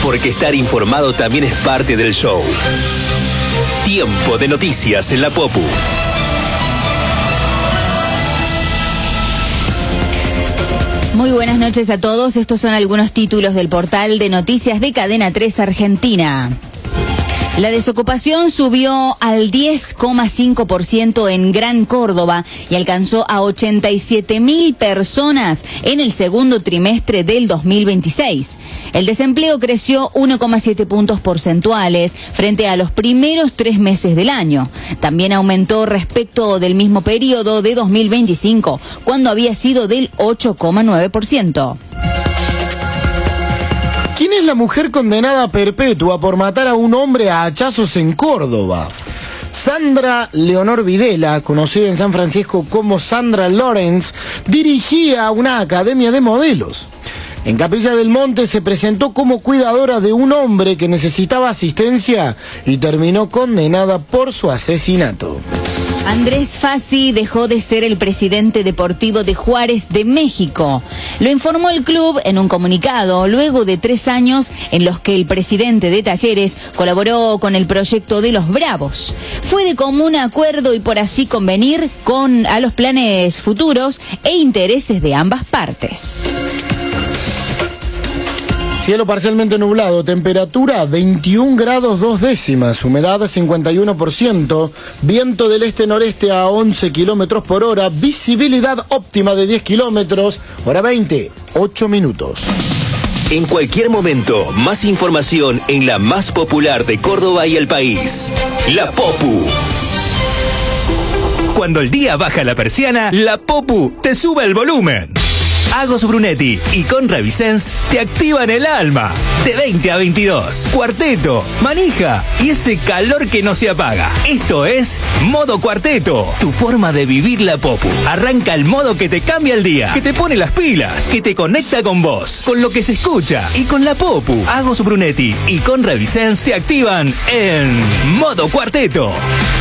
porque estar informado también es parte del show. Tiempo de noticias en la Popu. Muy buenas noches a todos. Estos son algunos títulos del portal de noticias de Cadena 3 Argentina. La desocupación subió al 10,5% en Gran Córdoba y alcanzó a 87.000 personas en el segundo trimestre del 2026. El desempleo creció 1,7 puntos porcentuales frente a los primeros 3 meses del año. También aumentó respecto del mismo periodo de 2025, cuando había sido del 8,9%. ¿Quién es la mujer condenada a perpetua por matar a un hombre a hachazos en Córdoba? Sandra Leonor Videla, conocida en San Francisco como Sandra Lawrence, dirigía una academia de modelos. En Capilla del Monte se presentó como cuidadora de un hombre que necesitaba asistencia y terminó condenada por su asesinato. Andrés Fassi dejó de ser el presidente deportivo de Juárez de México. Lo informó el club en un comunicado luego de 3 años en los que el presidente de Talleres colaboró con el proyecto de los Bravos. Fue de común acuerdo y por así convenir a los planes futuros e intereses de ambas partes. Cielo parcialmente nublado, temperatura 21 grados 2 décimas, humedad 51%, viento del este-noreste a 11 kilómetros por hora, visibilidad óptima de 10 kilómetros, hora 20, 8 minutos. En cualquier momento, más información en la más popular de Córdoba y el país. La Popu. Cuando el día baja la persiana, la Popu te sube el volumen. Agos Brunetti y Conra Vicens te activan el alma. De 20 a 22. Cuarteto, manija y ese calor que no se apaga. Esto es Modo Cuarteto, tu forma de vivir la Popu. Arranca el modo que te cambia el día, que te pone las pilas, que te conecta con vos, con lo que se escucha y con la Popu. Agos Brunetti y Conra Vicens te activan en Modo Cuarteto.